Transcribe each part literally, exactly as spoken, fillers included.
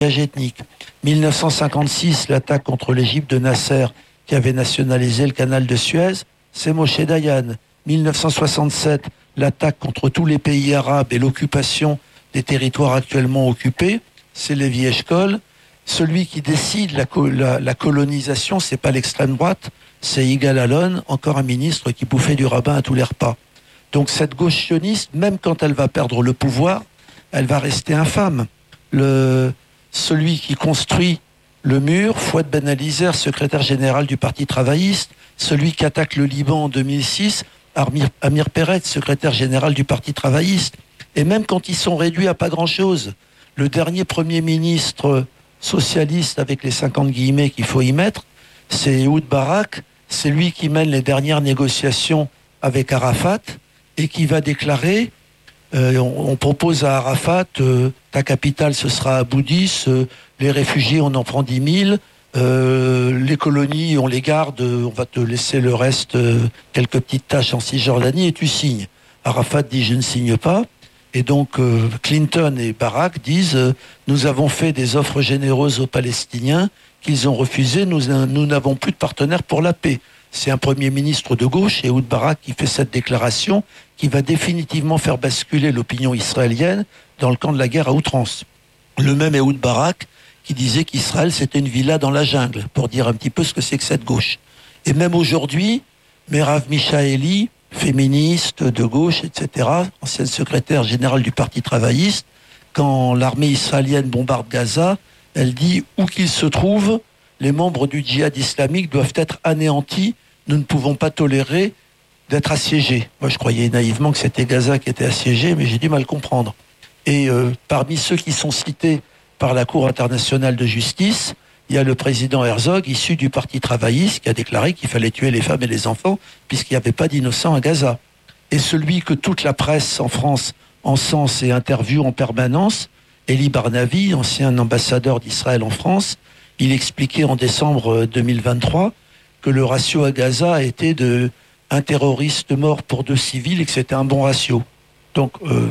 ethnique. mille neuf cent cinquante-six, l'attaque contre l'Égypte de Nasser, qui avait nationalisé le canal de Suez, c'est Moshe Dayan. mille neuf cent soixante-sept, l'attaque contre tous les pays arabes et l'occupation des territoires actuellement occupés, c'est Lévi Eshkol. Celui qui décide la, la, la colonisation, c'est pas l'extrême droite, c'est Yigal Allon, encore un ministre qui bouffait du rabbin à tous les repas. Donc cette gauche sioniste, même quand elle va perdre le pouvoir, elle va rester infâme. Le, celui qui construit le mur, Fouad Ben Alizer, secrétaire général du Parti travailliste, celui qui attaque le Liban en deux mille six, Amir, Amir Peretz, secrétaire général du Parti travailliste. Et même quand ils sont réduits à pas grand-chose, le dernier Premier ministre socialiste, avec les cinquante guillemets qu'il faut y mettre, c'est Ehud Barak, c'est lui qui mène les dernières négociations avec Arafat et qui va déclarer, euh, on, on propose à Arafat, euh, ta capitale ce sera à Boudis, euh, les réfugiés on en prend dix mille, euh, les colonies on les garde, on va te laisser le reste, euh, quelques petites tâches en Cisjordanie et tu signes. Arafat dit je ne signe pas. Et donc euh, Clinton et Barak disent euh, nous avons fait des offres généreuses aux Palestiniens qu'ils ont refusées, nous, nous n'avons plus de partenaires pour la paix. C'est un Premier ministre de gauche, Ehud Barak, qui fait cette déclaration qui va définitivement faire basculer l'opinion israélienne dans le camp de la guerre à outrance. Le même Ehud Barak qui disait qu'Israël c'était une villa dans la jungle, pour dire un petit peu ce que c'est que cette gauche. Et même aujourd'hui, Merav Michaeli, féministe, de gauche, et cetera, ancienne secrétaire générale du Parti travailliste, quand l'armée israélienne bombarde Gaza, elle dit où qu'ils se trouvent, les membres du djihad islamique doivent être anéantis, nous ne pouvons pas tolérer d'être assiégés. Moi je croyais naïvement que c'était Gaza qui était assiégé, mais j'ai du mal à comprendre. Et euh, parmi ceux qui sont cités par la Cour internationale de justice, il y a le président Herzog, issu du Parti travailliste, qui a déclaré qu'il fallait tuer les femmes et les enfants, puisqu'il n'y avait pas d'innocents à Gaza. Et celui que toute la presse en France encense et interviewe en permanence, Eli Barnavi, ancien ambassadeur d'Israël en France, il expliquait en décembre deux mille vingt-trois que le ratio à Gaza était de un terroriste mort pour deux civils et que c'était un bon ratio. Donc, euh,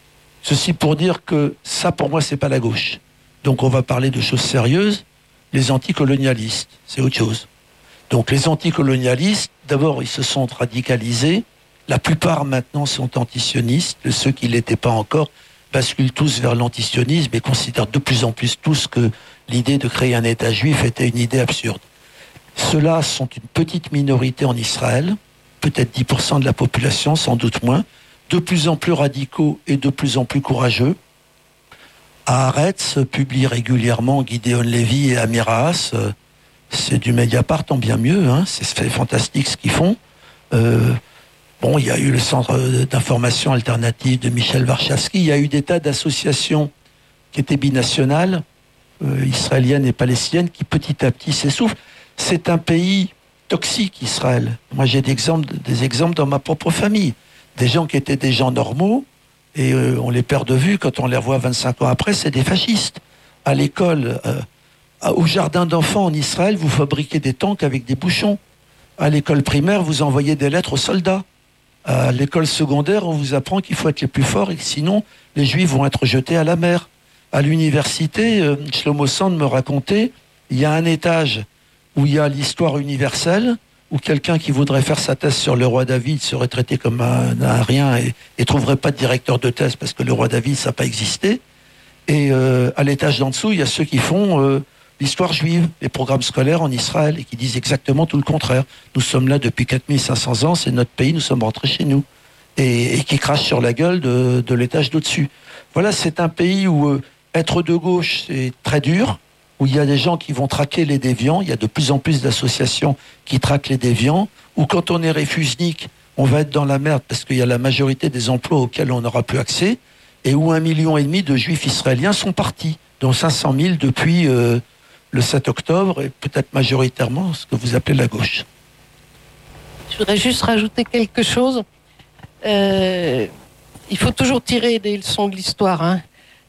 ceci pour dire que ça, pour moi, c'est pas la gauche. Donc, on va parler de choses sérieuses. Les anticolonialistes, c'est autre chose. Donc les anticolonialistes, d'abord, ils se sont radicalisés. La plupart maintenant sont antisionistes. Ceux qui ne l'étaient pas encore basculent tous vers l'antisionisme et considèrent de plus en plus tous que l'idée de créer un État juif était une idée absurde. Ceux-là sont une petite minorité en Israël, peut-être dix pour cent de la population, sans doute moins, de plus en plus radicaux et de plus en plus courageux. Haaretz publie régulièrement Gideon Levy et Amir Haas. Euh, c'est du Mediapart en bien mieux, hein, c'est, c'est fantastique ce qu'ils font. Euh, bon, il y a eu le Centre d'information alternative de Michel Warshawski, il y a eu des tas d'associations qui étaient binationales, euh, israéliennes et palestiniennes, qui petit à petit s'essoufflent. C'est un pays toxique, Israël. Moi, j'ai des exemples, des exemples dans ma propre famille. Des gens qui étaient des gens normaux, et euh, on les perd de vue, quand on les revoit vingt-cinq ans après, c'est des fascistes. À l'école, euh, au jardin d'enfants en Israël, vous fabriquez des tanks avec des bouchons. À l'école primaire, vous envoyez des lettres aux soldats. À l'école secondaire, on vous apprend qu'il faut être les plus forts et que sinon, les Juifs vont être jetés à la mer. À l'université, euh, Shlomo Sand me racontait, il y a un étage où il y a l'histoire universelle, où quelqu'un qui voudrait faire sa thèse sur le roi David serait traité comme un, un rien et ne trouverait pas de directeur de thèse parce que le roi David, ça n'a pas existé. Et euh, à l'étage d'en dessous, il y a ceux qui font euh, l'histoire juive, les programmes scolaires en Israël, et qui disent exactement tout le contraire. Nous sommes là depuis quatre mille cinq cents ans, c'est notre pays, nous sommes rentrés chez nous. Et, et qui crachent sur la gueule de, de l'étage d'au-dessus. Voilà, c'est un pays où euh, être de gauche, c'est très dur, où il y a des gens qui vont traquer les déviants, il y a de plus en plus d'associations qui traquent les déviants, où quand on est réfusnique, on va être dans la merde parce qu'il y a la majorité des emplois auxquels on n'aura plus accès, et où un million et demi de juifs israéliens sont partis, dont cinq cent mille depuis euh, le sept octobre, et peut-être majoritairement ce que vous appelez la gauche. Je voudrais juste rajouter quelque chose. Euh, il faut toujours tirer des leçons de l'histoire, hein.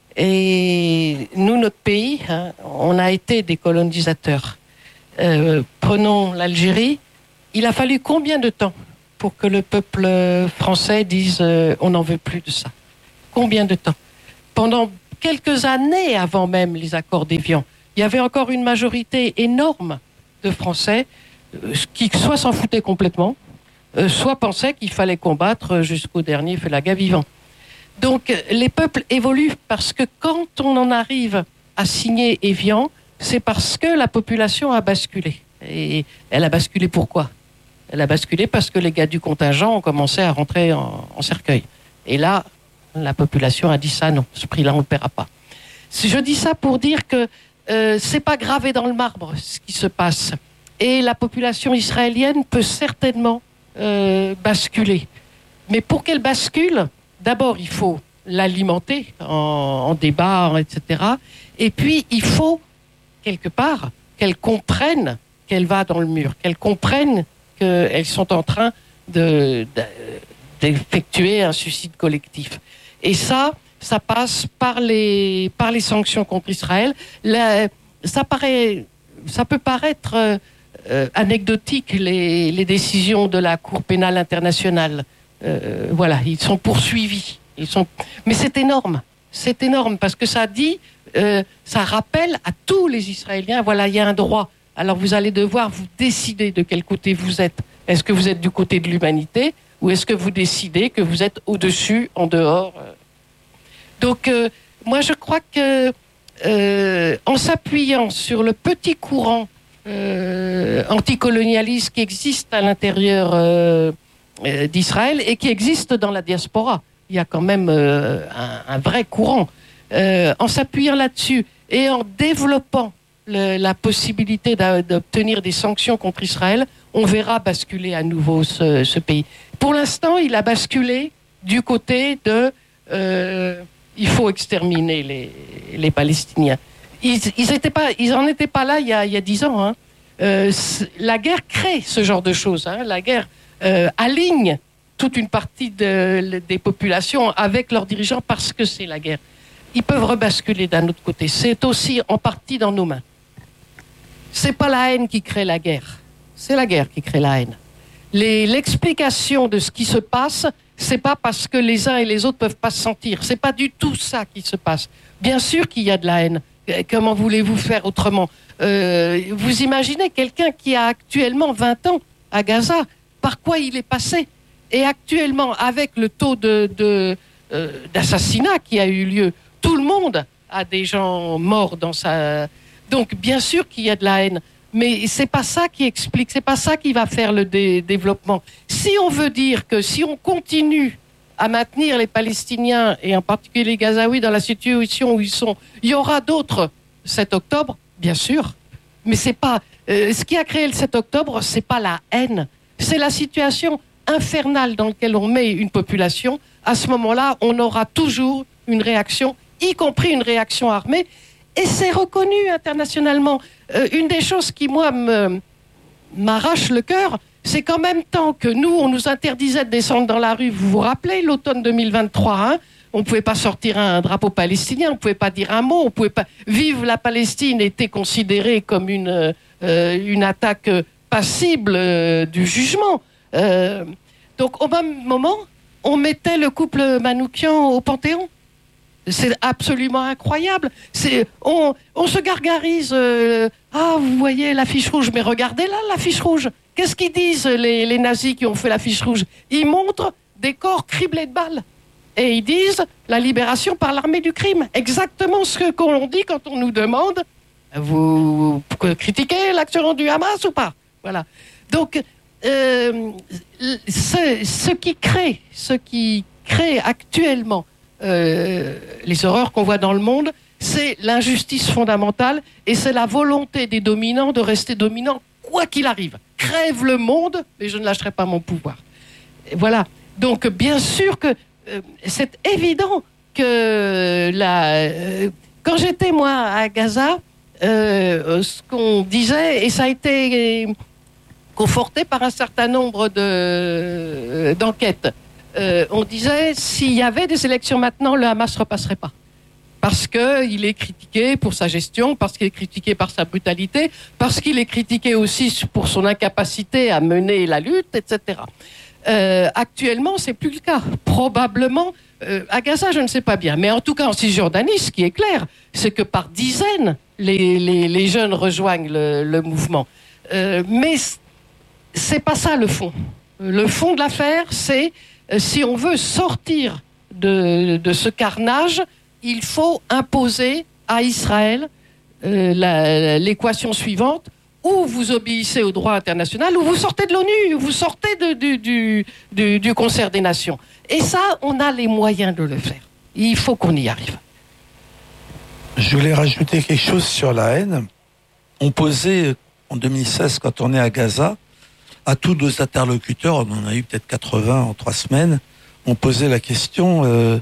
Et nous, notre pays, hein, on a été des colonisateurs. Euh, prenons l'Algérie. Il a fallu combien de temps pour que le peuple français dise euh, on n'en veut plus de ça? Combien de temps? Pendant quelques années avant même les accords d'Évian, il y avait encore une majorité énorme de Français euh, qui soit s'en foutaient complètement, euh, soit pensaient qu'il fallait combattre jusqu'au dernier Félaga vivant. Donc les peuples évoluent parce que quand on en arrive à signer Évian, c'est parce que la population a basculé. Et elle a basculé pourquoi ? Elle a basculé parce que les gars du contingent ont commencé à rentrer en, en cercueil. Et là, la population a dit ça, non, ce prix-là, on ne le paiera pas. Je dis ça pour dire que euh, c'est pas gravé dans le marbre ce qui se passe. Et la population israélienne peut certainement euh, basculer. Mais pour qu'elle bascule, d'abord, il faut l'alimenter en, en débat, et cetera. Et puis, il faut, quelque part, qu'elle comprenne qu'elle va dans le mur, qu'elle comprenne qu'elles sont en train de, de, d'effectuer un suicide collectif. Et ça, ça passe par les, par les sanctions contre Israël. La, ça, paraît, ça peut paraître euh, anecdotique, les, les décisions de la Cour pénale internationale. Euh, voilà, ils sont poursuivis. Ils sont... Mais c'est énorme. C'est énorme parce que ça dit, euh, ça rappelle à tous les Israéliens, voilà, il y a un droit. Alors vous allez devoir vous décider de quel côté vous êtes. Est-ce que vous êtes du côté de l'humanité ou est-ce que vous décidez que vous êtes au-dessus, en dehors ? Donc euh, moi je crois que euh, en s'appuyant sur le petit courant euh, anticolonialiste qui existe à l'intérieur euh, euh, d'Israël et qui existe dans la diaspora, il y a quand même euh, un, un vrai courant. Euh, en s'appuyant là-dessus et en développant le, la possibilité d'obtenir des sanctions contre Israël, on verra basculer à nouveau ce, ce pays. Pour l'instant, il a basculé du côté de euh, il faut exterminer les, les Palestiniens. Ils, ils étaient pas, ils en étaient pas là il y a, il y a dix ans. Hein. Euh, la guerre crée ce genre de choses. Hein. La guerre euh, aligne toute une partie de, des populations avec leurs dirigeants parce que c'est la guerre. Ils peuvent rebasculer d'un autre côté. C'est aussi en partie dans nos mains. C'est pas la haine qui crée la guerre. C'est la guerre qui crée la haine. Les, l'explication de ce qui se passe, c'est pas parce que les uns et les autres peuvent pas se sentir. C'est pas du tout ça qui se passe. Bien sûr qu'il y a de la haine. Comment voulez-vous faire autrement ? euh, Vous imaginez quelqu'un qui a actuellement vingt ans à Gaza, par quoi il est passé ? Et actuellement, avec le taux de, de, euh, d'assassinat qui a eu lieu, tout le monde a des gens morts dans sa... Donc, bien sûr qu'il y a de la haine. Mais c'est pas ça qui explique, c'est pas ça qui va faire le dé- développement. Si on veut dire que si on continue à maintenir les Palestiniens, et en particulier les Gazaouis, dans la situation où ils sont, il y aura d'autres sept octobre, bien sûr. Mais c'est pas... Euh, ce qui a créé le sept octobre, c'est pas la haine. C'est la situation infernale dans laquelle on met une population. À ce moment-là, on aura toujours une réaction, y compris une réaction armée. Et c'est reconnu internationalement. Euh, une des choses qui, moi, me, m'arrache le cœur, c'est qu'en même temps que nous, on nous interdisait de descendre dans la rue, vous vous rappelez, l'automne deux mille vingt-trois, hein, on ne pouvait pas sortir un drapeau palestinien, on ne pouvait pas dire un mot, on pouvait pas... Vive la Palestine était considérée comme une, euh, une attaque passible euh, du jugement. Euh, donc, au même moment, on mettait le couple Manoukian au Panthéon. C'est absolument incroyable. C'est, on, on se gargarise. Euh, ah, vous voyez l'affiche rouge, mais regardez là l'affiche rouge. Qu'est-ce qu'ils disent les, les nazis qui ont fait l'affiche rouge ? Ils montrent des corps criblés de balles. Et ils disent la libération par l'armée du crime. Exactement ce qu'on dit quand on nous demande vous, vous critiquez l'action du Hamas ou pas ? Voilà. Donc, euh, ce, ce qui crée, ce qui crée actuellement Euh, les horreurs qu'on voit dans le monde, c'est l'injustice fondamentale et c'est la volonté des dominants de rester dominants quoi qu'il arrive. Crève le monde, mais je ne lâcherai pas mon pouvoir. Et voilà. Donc, bien sûr que euh, c'est évident que la, euh, quand j'étais, moi, à Gaza, euh, ce qu'on disait, et ça a été conforté par un certain nombre de, euh, d'enquêtes, Euh, on disait, s'il y avait des élections maintenant, le Hamas ne repasserait pas. Parce qu'il est critiqué pour sa gestion, parce qu'il est critiqué par sa brutalité, parce qu'il est critiqué aussi pour son incapacité à mener la lutte, et cetera. Euh, actuellement, c'est plus le cas. Probablement, euh, à Gaza, je ne sais pas bien. Mais en tout cas, en Cisjordanie, ce qui est clair, c'est que par dizaines, les, les, les jeunes rejoignent le, le mouvement. Euh, mais c'est pas ça le fond. Le fond de l'affaire, c'est euh, si on veut sortir de, de ce carnage, il faut imposer à Israël euh, la, l'équation suivante: ou vous obéissez au droit international, ou vous sortez de l'ONU, vous sortez de, du, du, du, du concert des nations. Et ça, on a les moyens de le faire. Il faut qu'on y arrive. Je voulais rajouter quelque chose sur la haine. On posait, en deux mille seize, quand on est à Gaza, à tous nos interlocuteurs, on en a eu peut-être quatre-vingts en trois semaines, on posait la question, euh,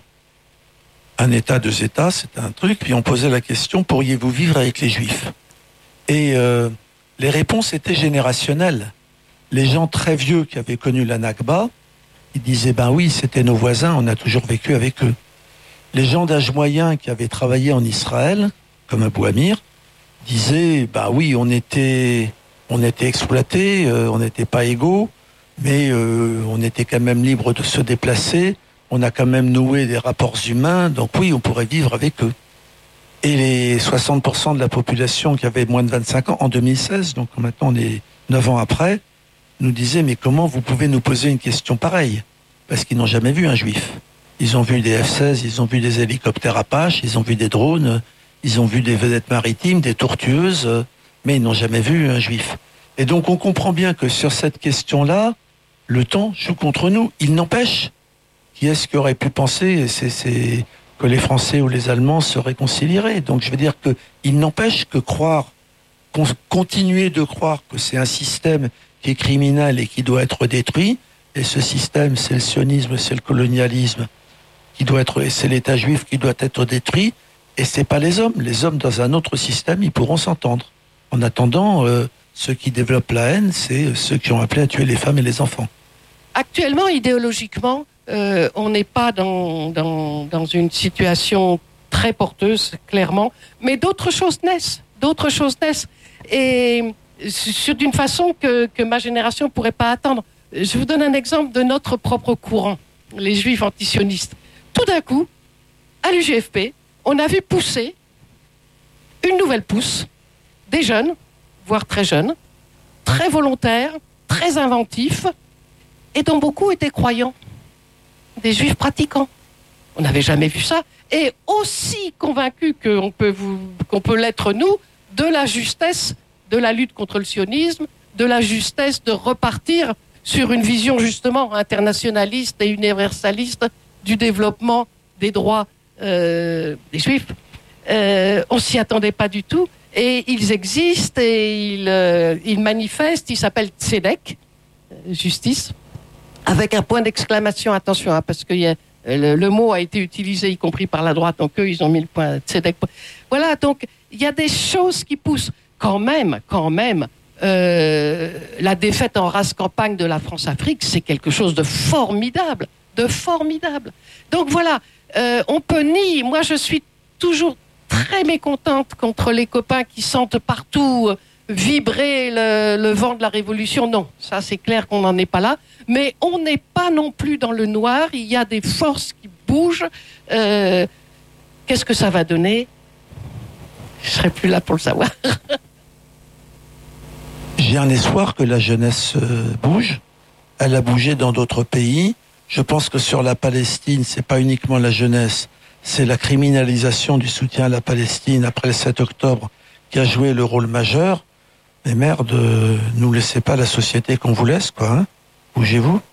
un État, deux États, c'était un truc, puis on posait la question, pourriez-vous vivre avec les Juifs ? Et euh, les réponses étaient générationnelles. Les gens très vieux qui avaient connu la Nakba, ils disaient, ben oui, c'était nos voisins, on a toujours vécu avec eux. Les gens d'âge moyen qui avaient travaillé en Israël, comme Abou Amir, disaient, ben oui, on était, on était exploités, euh, on n'était pas égaux, mais euh, on était quand même libre de se déplacer, on a quand même noué des rapports humains, donc oui, on pourrait vivre avec eux. Et les soixante pour cent de la population qui avait moins de vingt-cinq ans, en deux mille seize, donc maintenant on est neuf ans après, nous disaient, mais comment vous pouvez nous poser une question pareille ? Parce qu'ils n'ont jamais vu un juif. Ils ont vu des F seize, ils ont vu des hélicoptères Apache, ils ont vu des drones, ils ont vu des vedettes maritimes, des tortueuses, mais ils n'ont jamais vu un juif. Et donc on comprend bien que sur cette question-là, le temps joue contre nous. Il n'empêche, qui est-ce qui aurait pu penser c'est, c'est que les Français ou les Allemands se réconcilieraient. Donc je veux dire qu'il n'empêche que croire, continuer de croire que c'est un système qui est criminel et qui doit être détruit, et ce système, c'est le sionisme, c'est le colonialisme, qui doit être, et c'est l'État juif qui doit être détruit, et c'est pas les hommes. Les hommes, dans un autre système, ils pourront s'entendre. En attendant, euh, ceux qui développent la haine, c'est ceux qui ont appelé à tuer les femmes et les enfants. Actuellement, idéologiquement, euh, on n'est pas dans, dans, dans une situation très porteuse, clairement, mais d'autres choses naissent, d'autres choses naissent, et sur d'une façon que, que ma génération ne pourrait pas attendre. Je vous donne un exemple de notre propre courant, les juifs antisionistes. Tout d'un coup, à l'U G F P, on a vu pousser une nouvelle pousse, des jeunes, voire très jeunes, très volontaires, très inventifs, et dont beaucoup étaient croyants, des juifs pratiquants. On n'avait jamais vu ça, et aussi convaincus qu'on peut, vous, qu'on peut l'être nous, de la justesse de la lutte contre le sionisme, de la justesse de repartir sur une vision justement internationaliste et universaliste du développement des droits euh, des Juifs. Euh, on s'y attendait pas du tout, et ils existent et ils, euh, ils manifestent. Ils s'appellent Tzedek, justice, avec un point d'exclamation. Attention, hein, parce que y a, le, le mot a été utilisé, y compris par la droite, donc eux, ils ont mis le point Tzedek. Voilà, donc il y a des choses qui poussent. Quand même, quand même, euh, la défaite en race campagne de la France-Afrique, c'est quelque chose de formidable, de formidable. Donc voilà, euh, on peut nier. Moi, je suis toujours très mécontente contre les copains qui sentent partout vibrer le, le vent de la révolution. Non, ça c'est clair qu'on n'en est pas là. Mais on n'est pas non plus dans le noir. Il y a des forces qui bougent. Euh, qu'est-ce que ça va donner ? Je serai plus là pour le savoir. J'ai un espoir que la jeunesse bouge. Elle a bougé dans d'autres pays. Je pense que sur la Palestine, c'est pas uniquement la jeunesse, c'est la criminalisation du soutien à la Palestine après le sept octobre qui a joué le rôle majeur. Mais merde, nous laissez pas la société qu'on vous laisse, quoi. Hein. Bougez-vous.